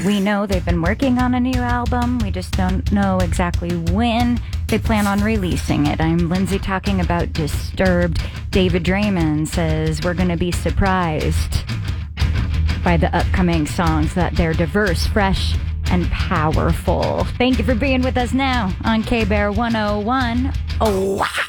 We know they've been working on a new album. We just don't know exactly when they plan on releasing it. I'm Lindsay talking about Disturbed. David Draymond says we're going to be surprised by the upcoming songs, that they're diverse, fresh, and powerful. Thank you for being with us now on K-Bear 101. Oh, wow.